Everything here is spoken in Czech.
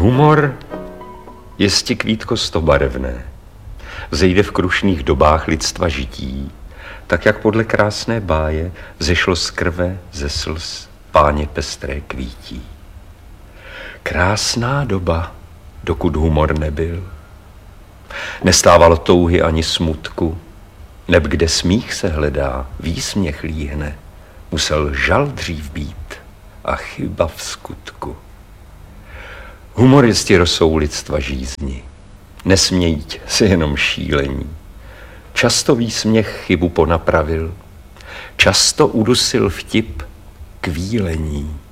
Humor jistě kvítko stobarevné, vzejde v krušných dobách lidstva žití, tak jak podle krásné báje zešlo z krve, ze slz Páně pestré kvítí. Krásná doba, dokud humor nebyl. Nestávalo touhy ani smutku, neb kde smích se hledá, výsměch líhne, musel žal dřív být a chyba v skutku. Humor jistě rosou lidstva žízni, nesmějť se jenom šílení. Často výsměch chybu ponapravil, často udusil vtip kvílení.